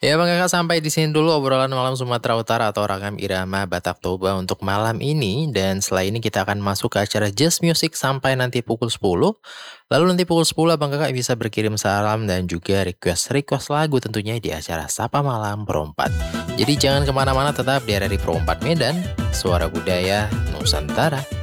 Ya Bang Kakak, sampai di sini dulu obrolan malam Sumatera Utara atau Ragam Irama Batak Toba untuk malam ini. Dan setelah ini kita akan masuk ke acara Jazz Music sampai nanti pukul 10. Lalu nanti pukul 10 Abang Kakak bisa berkirim salam dan juga request-request lagu tentunya di acara Sapa Malam Pro 4. Jadi jangan kemana-mana, tetap di RRI Pro 4 Medan, Suara Budaya Nusantara.